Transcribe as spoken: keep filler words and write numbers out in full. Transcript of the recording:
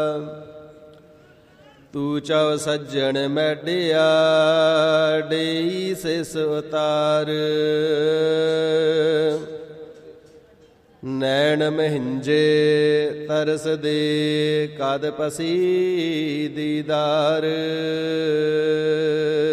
ਤੂ ਚਉ ਸੱਜਣ ਮੈਡਿਆ ਡੇਈ ਸਿਸ ਉਤਾਰ। ਨੈਣ ਮਹਿੰਜੇ ਤਰਸ ਦੇ ਕਦ ਪਸੀ ਦੀਦਾਰ।